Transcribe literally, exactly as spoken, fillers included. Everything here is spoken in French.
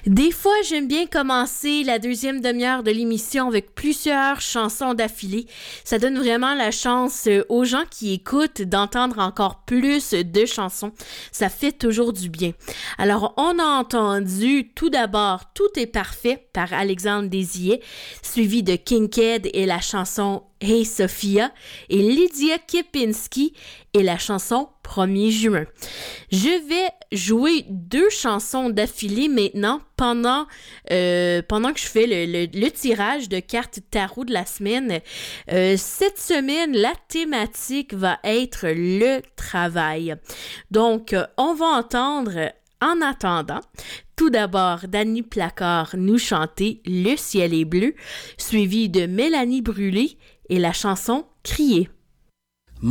Des fois, j'aime bien commencer la deuxième demi-heure de l'émission avec plusieurs chansons d'affilée. Ça donne vraiment la chance aux gens qui écoutent d'entendre encore plus de chansons. Ça fait toujours du bien. Alors, on a entendu tout d'abord « Tout est parfait » par Alexandre Desilets, suivi de Kinkade et la chanson « Hey Sophia » et Lydia Kepinski et la chanson « premier juin ». Je vais jouer deux chansons d'affilée maintenant pendant, euh, pendant que je fais le, le, le tirage de cartes tarot de la semaine. Euh, cette semaine, la thématique va être le travail. Donc, on va entendre en attendant tout d'abord Dany Placard nous chanter « Le ciel est bleu », suivi de Mélanie Brûlé et la chanson « Crier ».